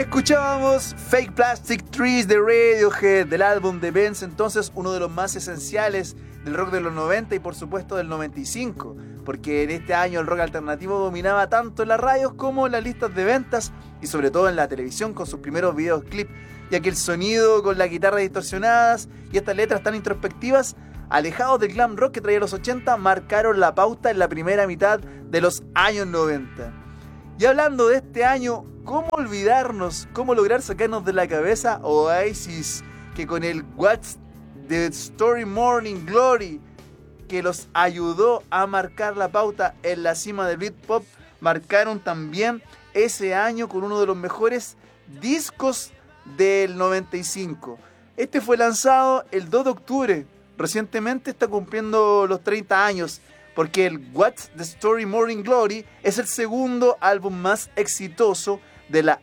Escuchábamos Fake Plastic Trees de Radiohead, del álbum de Vents, entonces uno de los más esenciales del rock de los 90 y por supuesto del 95, porque en este año el rock alternativo dominaba tanto en las radios como en las listas de ventas y sobre todo en la televisión con sus primeros videoclips, ya que el sonido con las guitarras distorsionadas y estas letras tan introspectivas, alejados del glam rock que traía los 80, marcaron la pauta en la primera mitad de los años 90. Y hablando de este año, ¿cómo olvidarnos, cómo lograr sacarnos de la cabeza Oasis, que con el What's the Story Morning Glory, que los ayudó a marcar la pauta en la cima del Britpop, marcaron también ese año con uno de los mejores discos del 95. Este fue lanzado el 2 de octubre, recientemente está cumpliendo los 30 años, porque el What's the Story Morning Glory es el segundo álbum más exitoso de la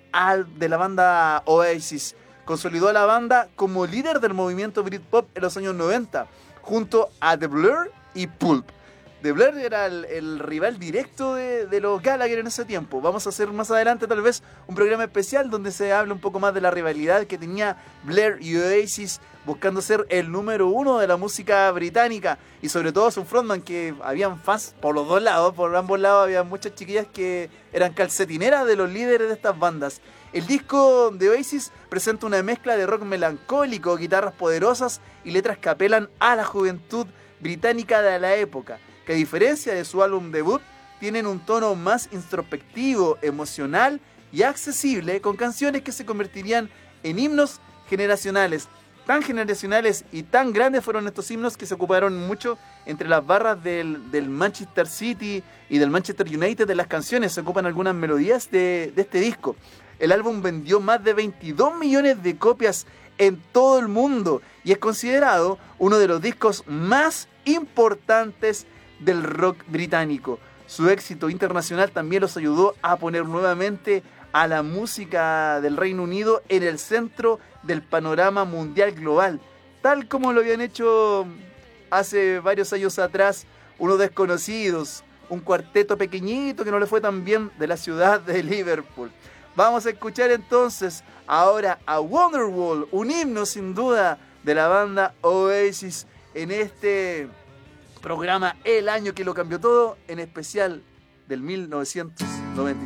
banda Oasis. Consolidó a la banda como líder del movimiento Britpop en los años 90, junto a The Blur y Pulp. The Blur era el rival directo de los Gallagher en ese tiempo. Vamos a hacer más adelante tal vez un programa especial donde se hable un poco más de la rivalidad que tenía Blur y Oasis, buscando ser el número uno de la música británica, y sobre todo su frontman, que habían fans por los dos lados, por ambos lados había muchas chiquillas que eran calcetineras de los líderes de estas bandas. El disco de Oasis presenta una mezcla de rock melancólico, guitarras poderosas y letras que apelan a la juventud británica de la época, que a diferencia de su álbum debut, tienen un tono más introspectivo, emocional y accesible, con canciones que se convertirían en himnos generacionales. Tan generacionales y tan grandes fueron estos himnos que se ocuparon mucho entre las barras del Manchester City y del Manchester United de las canciones. Se ocupan algunas melodías de este disco. El álbum vendió más de 22 millones de copias en todo el mundo y es considerado uno de los discos más importantes del rock británico. Su éxito internacional también los ayudó a poner nuevamente a la música del Reino Unido en el centro del panorama mundial global, tal como lo habían hecho hace varios años atrás unos desconocidos, un cuarteto pequeñito que no le fue tan bien de la ciudad de Liverpool. Vamos a escuchar entonces ahora a Wonderwall, un himno sin duda de la banda Oasis en este programa El Año que lo cambió todo, en especial del 1995.